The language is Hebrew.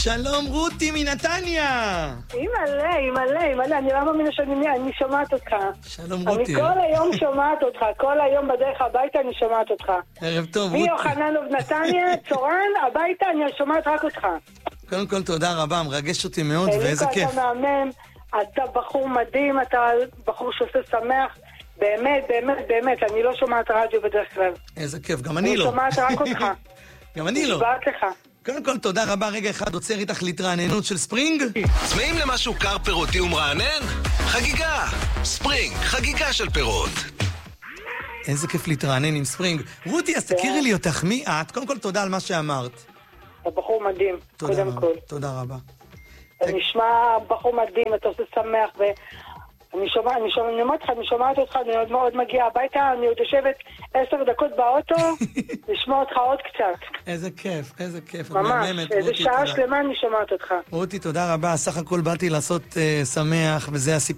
שלום רותי מנתניה. אימא'לה, אני לא מאמינה אני שומעת אותך. שלום רותי. אני כל היום שומעת אותך, כל היום בדרך הביתה אני שומעת אותך. ערב טוב רותי. מיוחננוב נתניה, צורן, הביתה אני שומעת רק אותך. קודם כל תודה רבה, מרגש אותי מאוד ואיזה כיף. אתה מאמן, אתה בחור מדהים, אתה בחור שעושה שמח. באמת, אני לא שומעת רדיו בדרך כלל. איזה כיף, גם אני לא. אני שומעת רק אותך. גם אני לא. נשבעת לך. קודם כל תודה רבה, רגע אחד עוצר איתך להתרעננות של ספרינג. צמאים למשהו קר פירותי ומרענן? חגיגה! ספרינג, חגיגה של פירות. איזה כיף להתרענן עם ספרינג. רותי, אז תכירי לי אותך, מי את? קודם כל תודה על מה שאמרת. אתה בחור מדהים, קודם כל. תודה רבה. אתה נשמע בחור מדהים, אתה עושה שמח אני שומעת אותך, אני עוד מאוד מגיעה הביתה, אני עוד יושבת 10 דקות באוטו, לשמוע אותך עוד קצת. איזה כיף. ממש, איזה שעה שלמה אני שומעת אותך. רותי, תודה רבה, סך הכל באתי לעשות שמח, וזה הסיפור.